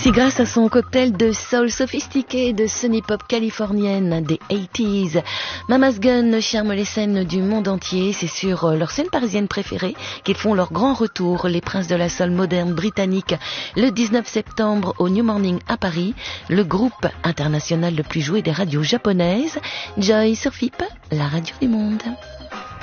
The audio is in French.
Voici grâce à son cocktail de soul sophistiqué de sunny pop californienne des 80s. Mama's Gun charme les scènes du monde entier. C'est sur leur scène parisienne préférée qu'ils font leur grand retour, les princes de la soul moderne britannique, le 19 septembre au New Morning à Paris, le groupe international le plus joué des radios japonaises. Joy sur FIP, la radio du monde.